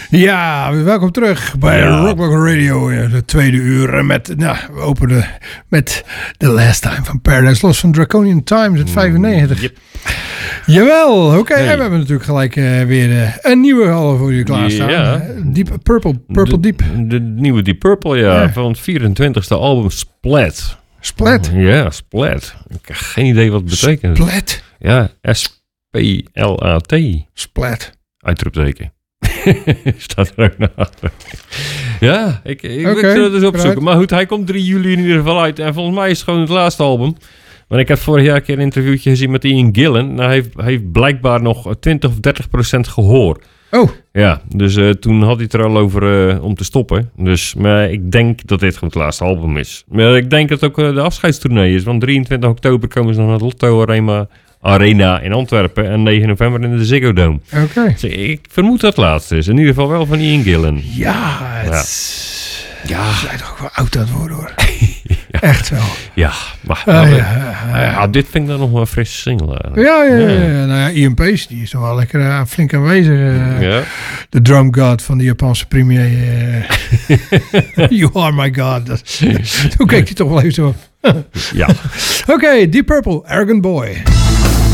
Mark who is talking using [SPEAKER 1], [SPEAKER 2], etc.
[SPEAKER 1] Ja, welkom terug bij Rockblock Radio, de tweede uur. We openen met The Last Time van Paradise Lost van Draconian Times uit 95.
[SPEAKER 2] Yep.
[SPEAKER 1] Jawel, oké. En we hebben natuurlijk gelijk weer een nieuwe al voor je klaarstaan.
[SPEAKER 2] Ja.
[SPEAKER 1] Deep Purple Deep.
[SPEAKER 2] De nieuwe Deep Purple, ja. Van het 24e album Splat.
[SPEAKER 1] Splat?
[SPEAKER 2] Ja, Splat. Ik heb geen idee wat het betekent.
[SPEAKER 1] Splat?
[SPEAKER 2] Ja, S-P-L-A-T.
[SPEAKER 1] Splat.
[SPEAKER 2] Uitroepteken. Staat er ook naar achter. Ja, ik wil het dus opzoeken. Maar goed, hij komt 3 juli in ieder geval uit. En volgens mij is het gewoon het laatste album. Maar ik heb vorig jaar een keer een interviewtje gezien met Ian Gillan. Nou, hij heeft blijkbaar nog 20 of 30% gehoor.
[SPEAKER 1] Oh.
[SPEAKER 2] Ja, dus toen had hij het er al over om te stoppen. Dus, maar ik denk dat dit gewoon het laatste album is. Maar ik denk dat het ook de afscheidstournee is. Want 23 oktober komen ze nog naar het Lotto Arena in Antwerpen. En 9 november in de Ziggo Dome.
[SPEAKER 1] Oké.
[SPEAKER 2] Dus ik vermoed dat het laatste is. In ieder geval wel van Ian Gillan.
[SPEAKER 1] Ja,
[SPEAKER 2] Ja.
[SPEAKER 1] Ze zijn toch ook wel oud aan het worden, hoor. Ja. Echt wel.
[SPEAKER 2] Ja, maar dit vind ik dan nog wel een frisse single.
[SPEAKER 1] Ja. Nou ja, Ian Pace, die is nog wel lekker flink aanwezig.
[SPEAKER 2] Ja.
[SPEAKER 1] De drum god van de Japanse premier. You are my god. Toen keek hij toch wel even zo.
[SPEAKER 2] Ja.
[SPEAKER 1] Oké, Deep Purple, Arrogant Boy.